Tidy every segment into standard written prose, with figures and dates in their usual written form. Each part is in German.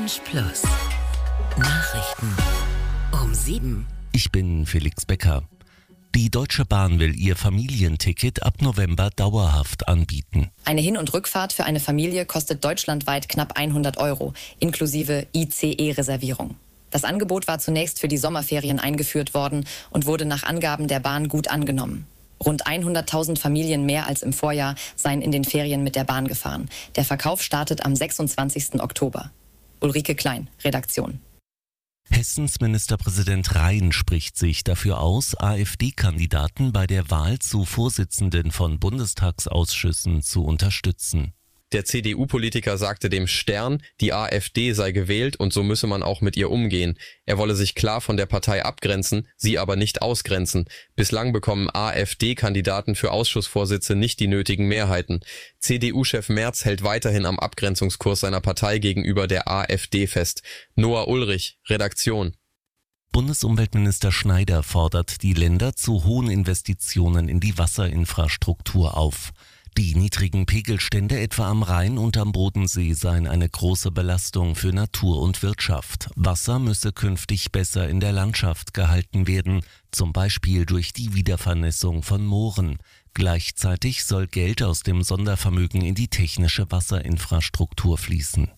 Lounge Plus. Nachrichten um 7. Ich bin Felix Becker. Die Deutsche Bahn will ihr Familienticket ab November dauerhaft anbieten. Eine Hin- und Rückfahrt für eine Familie kostet deutschlandweit knapp 100 €, inklusive ICE-Reservierung. Das Angebot war zunächst für die Sommerferien eingeführt worden und wurde nach Angaben der Bahn gut angenommen. Rund 100.000 Familien mehr als im Vorjahr seien in den Ferien mit der Bahn gefahren. Der Verkauf startet am 26. Oktober. Ulrike Klein, Redaktion. Hessens Ministerpräsident Rhein spricht sich dafür aus, AfD-Kandidaten bei der Wahl zu Vorsitzenden von Bundestagsausschüssen zu unterstützen. Der CDU-Politiker sagte dem Stern, die AfD sei gewählt und so müsse man auch mit ihr umgehen. Er wolle sich klar von der Partei abgrenzen, sie aber nicht ausgrenzen. Bislang bekommen AfD-Kandidaten für Ausschussvorsitze nicht die nötigen Mehrheiten. CDU-Chef Merz hält weiterhin am Abgrenzungskurs seiner Partei gegenüber der AfD fest. Noah Ulrich, Redaktion. Bundesumweltminister Schneider fordert die Länder zu hohen Investitionen in die Wasserinfrastruktur auf. Die niedrigen Pegelstände etwa am Rhein und am Bodensee seien eine große Belastung für Natur und Wirtschaft. Wasser müsse künftig besser in der Landschaft gehalten werden, zum Beispiel durch die Wiedervernässung von Mooren. Gleichzeitig soll Geld aus dem Sondervermögen in die technische Wasserinfrastruktur fließen.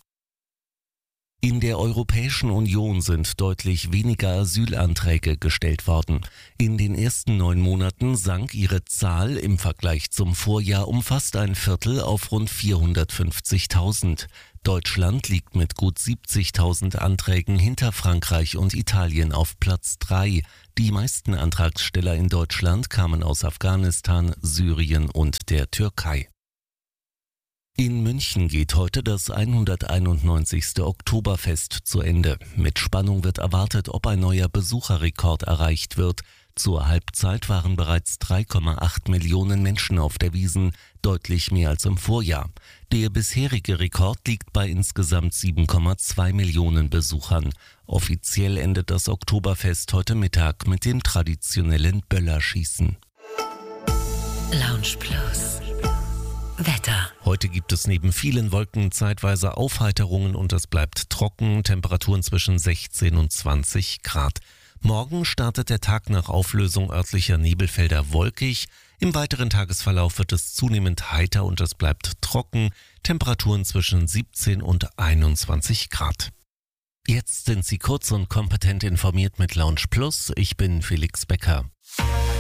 In der Europäischen Union sind deutlich weniger Asylanträge gestellt worden. In den ersten 9 Monaten sank ihre Zahl im Vergleich zum Vorjahr um fast ein Viertel auf rund 450.000. Deutschland liegt mit gut 70.000 Anträgen hinter Frankreich und Italien auf Platz 3. Die meisten Antragsteller in Deutschland kamen aus Afghanistan, Syrien und der Türkei. In München geht heute das 191. Oktoberfest zu Ende. Mit Spannung wird erwartet, ob ein neuer Besucherrekord erreicht wird. Zur Halbzeit waren bereits 3,8 Millionen Menschen auf der Wiesn, deutlich mehr als im Vorjahr. Der bisherige Rekord liegt bei insgesamt 7,2 Millionen Besuchern. Offiziell endet das Oktoberfest heute Mittag mit dem traditionellen Böllerschießen. Lounge Plus. Wetter. Heute gibt es neben vielen Wolken zeitweise Aufheiterungen und es bleibt trocken, Temperaturen zwischen 16 und 20 Grad. Morgen startet der Tag nach Auflösung örtlicher Nebelfelder wolkig. Im weiteren Tagesverlauf wird es zunehmend heiter und es bleibt trocken, Temperaturen zwischen 17 und 21 Grad. Jetzt sind Sie kurz und kompetent informiert mit Lounge Plus. Ich bin Felix Becker.